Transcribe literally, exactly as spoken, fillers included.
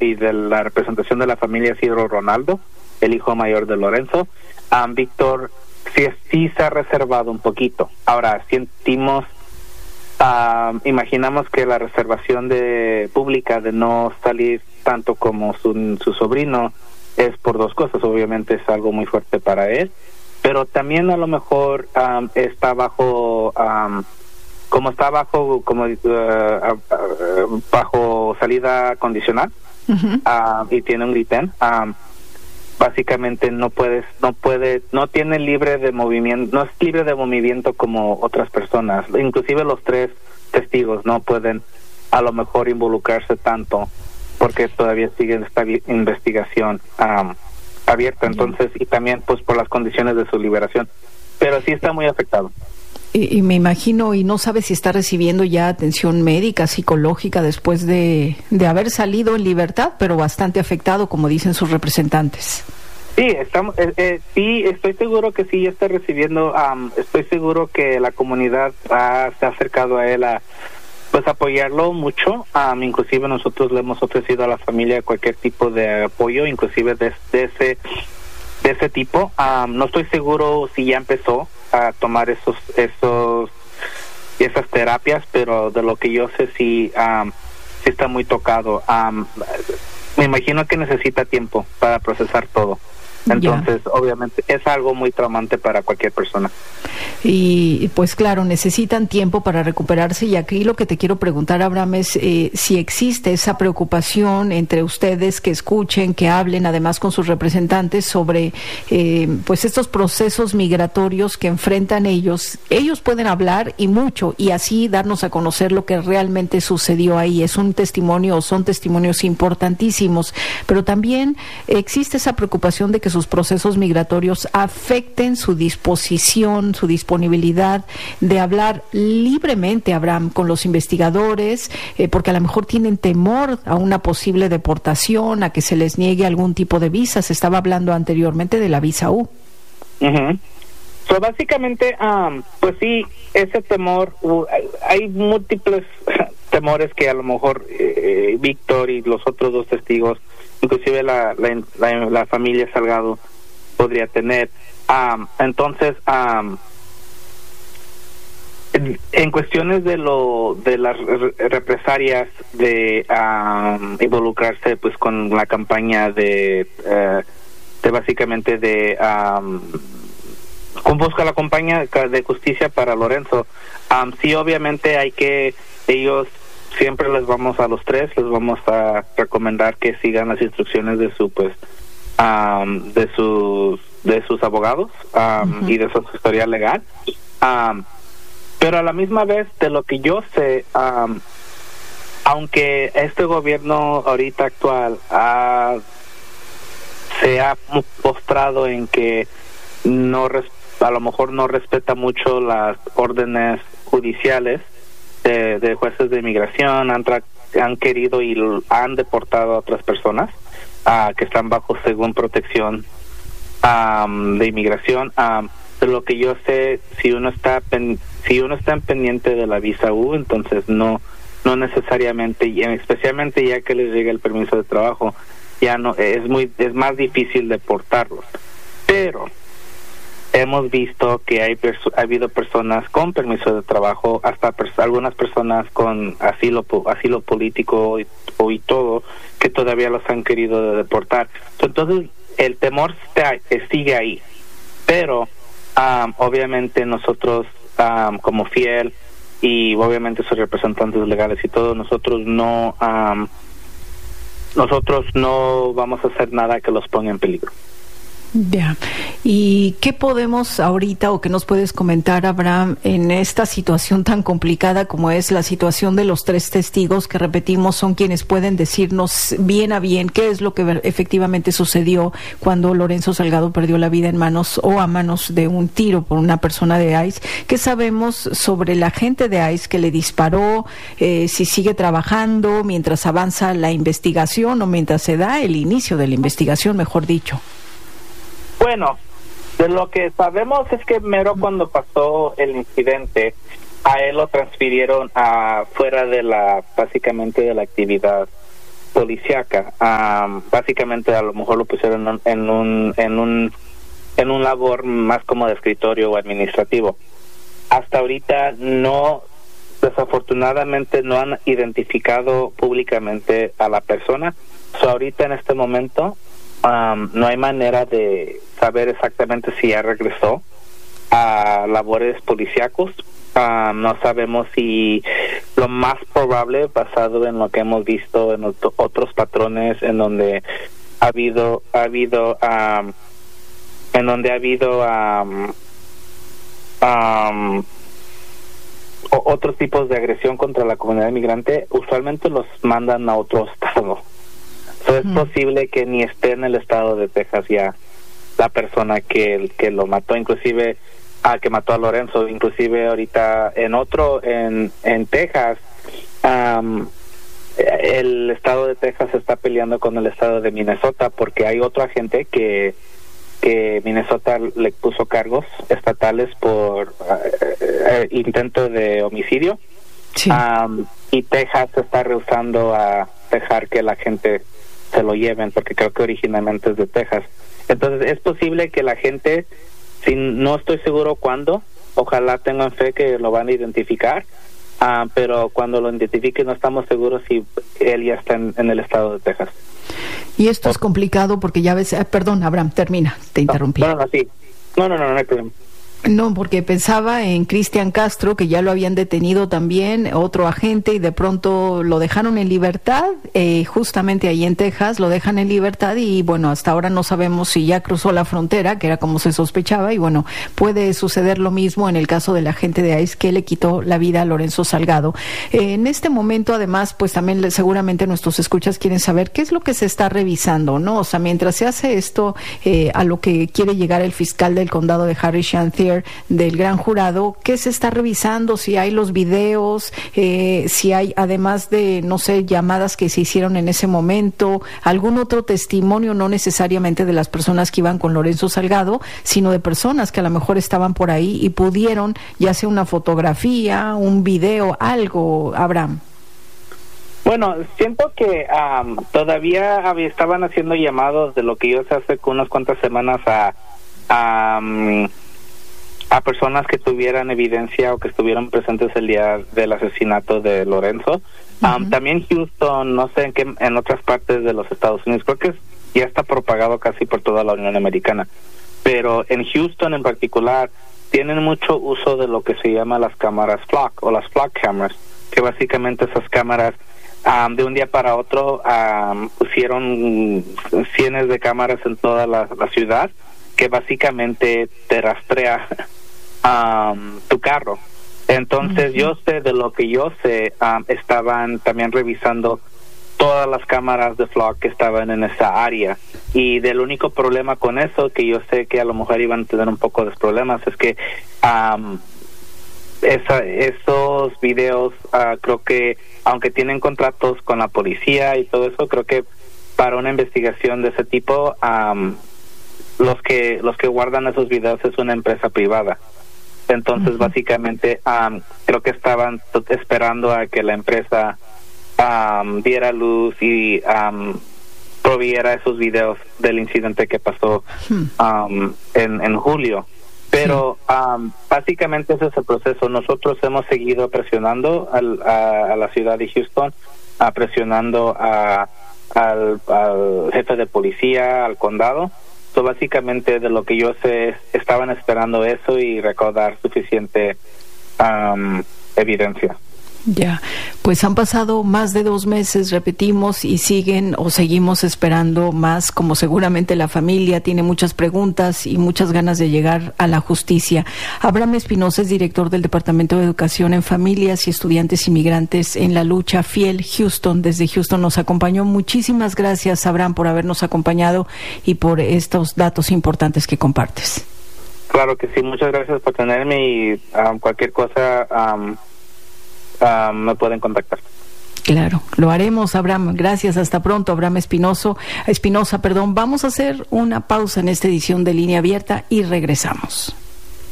y de la representación de la familia Isidro Ronaldo, el hijo mayor de Lorenzo, um, Víctor sí, sí se ha reservado un poquito. Ahora, sentimos, uh, imaginamos que la reservación de pública de no salir tanto como su, su sobrino es por dos cosas. Obviamente es algo muy fuerte para él, pero también a lo mejor um, está bajo... Um, como está bajo como uh, uh, uh, bajo salida condicional, uh-huh. uh, y tiene un gluten, um, básicamente no puedes no puede no tiene libre de movimiento no es libre de movimiento como otras personas. Inclusive los tres testigos no pueden a lo mejor involucrarse tanto porque todavía sigue esta investigación um, abierta. Entonces, y también pues por las condiciones de su liberación, pero sí está muy afectado. Y, y me imagino, y no sabe si está recibiendo ya atención médica, psicológica, después de, de haber salido en libertad, pero bastante afectado, como dicen sus representantes. Sí, estamos, eh, eh, sí, estoy seguro que sí está recibiendo, um, estoy seguro que la comunidad ha, se ha acercado a él a pues apoyarlo mucho, um, inclusive nosotros le hemos ofrecido a la familia cualquier tipo de apoyo, inclusive de, de ese de ese tipo. Um, no estoy seguro si ya empezó a tomar esos esos esas terapias, pero de lo que yo sé sí, um, sí está muy tocado. Um, me imagino que necesita tiempo para procesar todo. Entonces, yeah. obviamente, es algo muy traumante para cualquier persona. Y pues claro, necesitan tiempo para recuperarse, y aquí lo que te quiero preguntar, Abraham, es eh, si existe esa preocupación entre ustedes, que escuchen, que hablen además con sus representantes sobre eh, pues estos procesos migratorios que enfrentan ellos. Ellos pueden hablar y mucho, y así darnos a conocer lo que realmente sucedió ahí. Es un testimonio, son testimonios importantísimos, pero también existe esa preocupación de que sus procesos migratorios afecten su disposición, su disponibilidad de hablar libremente, Abraham, con los investigadores, eh, porque a lo mejor tienen temor a una posible deportación, a que se les niegue algún tipo de visa. Se estaba hablando anteriormente de la visa U. Uh-huh. So, básicamente, um, pues sí, ese temor, uh, hay múltiples temores que a lo mejor eh, Víctor y los otros dos testigos, inclusive la, la, la, la familia Salgado, podría tener. Um, entonces, um, en, en cuestiones de lo de las represalias de um, involucrarse pues con la campaña de, uh, de básicamente de um, con busca la campaña de justicia para Lorenzo, um, sí, obviamente hay que ellos siempre les vamos a los tres les vamos a recomendar que sigan las instrucciones de su pues um, de sus de sus abogados um, uh-huh. y de su asesoría legal, um, pero a la misma vez, de lo que yo sé, um, aunque este gobierno ahorita actual ha, se ha postrado en que no res, a lo mejor no respeta mucho las órdenes judiciales de, de jueces de inmigración, han, tra- han querido y han deportado a otras personas uh, que están bajo según protección um, de inmigración. Um, de lo que yo sé, si uno está pen- si uno está en pendiente de la visa U, entonces no no necesariamente, y especialmente ya que les llega el permiso de trabajo, ya no es muy es más difícil deportarlos. Pero hemos visto que hay perso- ha habido personas con permiso de trabajo, hasta pers- algunas personas con asilo asilo político y, o y todo, que todavía los han querido deportar. Entonces el temor está, sigue ahí, pero um, obviamente nosotros um, como Fiel y obviamente sus representantes legales y todo, nosotros no um, nosotros no vamos a hacer nada que los ponga en peligro. Ya. ¿Y qué podemos ahorita, o qué nos puedes comentar, Abraham, en esta situación tan complicada como es la situación de los tres testigos que, repetimos, son quienes pueden decirnos bien a bien qué es lo que efectivamente sucedió cuando Lorenzo Salgado perdió la vida en manos o a manos de un tiro por una persona de ICE? ¿Qué sabemos sobre la gente de ICE que le disparó? Eh, si sigue trabajando mientras avanza la investigación o mientras se da el inicio de la investigación, mejor dicho. Bueno, de lo que sabemos es que mero cuando pasó el incidente, a él lo transfirieron a fuera de la, básicamente de la actividad policíaca. Um, básicamente a lo mejor lo pusieron en un en un en un labor más como de escritorio o administrativo. Hasta ahorita no, desafortunadamente no han identificado públicamente a la persona. So, ahorita en este momento um, no hay manera de saber exactamente si ya regresó a labores policíacos. Uh, no sabemos si lo más probable, basado en lo que hemos visto en otro, otros patrones en donde ha habido ha habido um, en donde ha habido um, um, o, otros tipos de agresión contra la comunidad inmigrante, usualmente los mandan a otro estado. So, es mm. posible que ni esté en el estado de Texas ya la persona que que lo mató, inclusive a que mató a Lorenzo, inclusive ahorita en otro, en, en Texas, um, el estado de Texas está peleando con el estado de Minnesota porque hay otro agente que, que Minnesota le puso cargos estatales por uh, uh, intento de homicidio. Sí. Um, y Texas está rehusando a dejar que la gente se lo lleven porque creo que originalmente es de Texas. Entonces es posible que la gente, si no estoy seguro cuándo, ojalá tengan fe que lo van a identificar, uh, pero cuando lo identifiquen no estamos seguros si él ya está en, en el estado de Texas. Y esto es complicado porque ya ves, eh, perdón, Abraham, termina, te interrumpí. No, no, no, sí. no, no, no, no hay problema. No, porque pensaba en Cristian Castro, que ya lo habían detenido también, otro agente, y de pronto lo dejaron en libertad, eh, justamente ahí en Texas, lo dejan en libertad y bueno, hasta ahora no sabemos si ya cruzó la frontera, que era como se sospechaba, y bueno, puede suceder lo mismo en el caso del agente de ICE que le quitó la vida a Lorenzo Salgado. Eh, en este momento, además, pues también seguramente nuestros escuchas quieren saber qué es lo que se está revisando, ¿no? O sea, mientras se hace esto, eh, a lo que quiere llegar el fiscal del condado de Harris Shantier, del gran jurado, ¿qué se está revisando? Si hay los videos, eh, si hay, además de, no sé, llamadas que se hicieron en ese momento, algún otro testimonio, no necesariamente de las personas que iban con Lorenzo Salgado, sino de personas que a lo mejor estaban por ahí y pudieron, ya sea una fotografía, un video, algo, Abraham. Bueno, siento que um, todavía había, estaban haciendo llamados de lo que yo sé hace unas cuantas semanas a... a um, a personas que tuvieran evidencia o que estuvieron presentes el día del asesinato de Lorenzo. Uh-huh. Um, también Houston, no sé en qué, en otras partes de los Estados Unidos, creo que ya está propagado casi por toda la Unión Americana, pero en Houston en particular tienen mucho uso de lo que se llama las cámaras flock o las flock cameras, que básicamente esas cámaras um, de un día para otro um, pusieron cientos de cámaras en toda la, la ciudad, que básicamente te rastrea um, tu carro. Entonces, uh-huh. yo sé, de lo que yo sé, um, estaban también revisando todas las cámaras de flock que estaban en esa área. Y del único problema con eso, que yo sé que a lo mejor iban a tener un poco de problemas, es que um, esa, esos videos, uh, creo que, aunque tienen contratos con la policía y todo eso, creo que para una investigación de ese tipo, um, los que los que guardan esos videos es una empresa privada. Entonces, uh-huh. básicamente, um, creo que estaban t- esperando a que la empresa um, diera luz y um, proviera esos videos del incidente que pasó um, en, en julio. Pero sí. um, básicamente ese es el proceso. Nosotros hemos seguido presionando al, a, a la ciudad de Houston, a presionando a, al, al jefe de policía, al condado. So, básicamente, de lo que yo sé, estaban esperando eso y recaudar suficiente um, evidencia. Ya, pues han pasado más de dos meses, repetimos, y siguen o seguimos esperando más, como seguramente la familia tiene muchas preguntas y muchas ganas de llegar a la justicia. Abraham Espinosa es director del Departamento de Educación en Familias y Estudiantes Inmigrantes en la Lucha Fiel Houston. Desde Houston nos acompañó. Muchísimas gracias, Abraham, por habernos acompañado y por estos datos importantes que compartes. Claro que sí, muchas gracias por tenerme y um, cualquier cosa... Um, Uh, me pueden contactar. Claro, lo haremos, Abraham. Gracias, hasta pronto, Abraham Espinoso, Espinosa, perdón. Vamos a hacer una pausa en esta edición de Línea Abierta y regresamos.